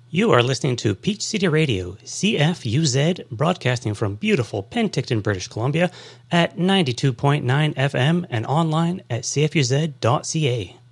You are listening to Peach City Radio, CFUZ, broadcasting from beautiful Penticton, British Columbia at 92.9 FM and online at cfuz.ca.